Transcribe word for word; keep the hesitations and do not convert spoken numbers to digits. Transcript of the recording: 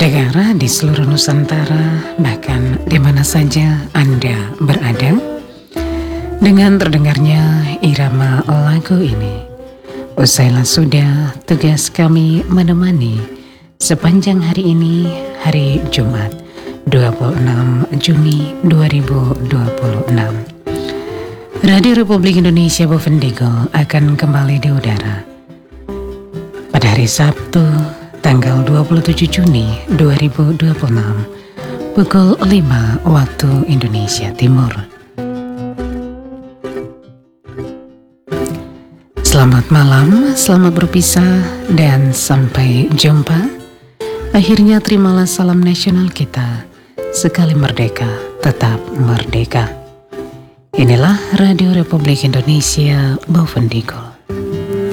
Pendengar di seluruh Nusantara, bahkan di mana saja Anda berada, dengan terdengarnya irama lagu ini, usailah sudah tugas kami menemani sepanjang hari ini, hari Jumat dua puluh enam Juni dua ribu dua puluh enam. Radio Republik Indonesia Bovendigul akan kembali di udara pada hari Sabtu tanggal dua puluh tujuh Juni dua ribu dua puluh enam pukul lima waktu Indonesia Timur. Selamat malam, selamat berpisah dan sampai jumpa. Akhirnya terimalah salam nasional kita, sekali merdeka tetap merdeka. Inilah Radio Republik Indonesia Bovendigul.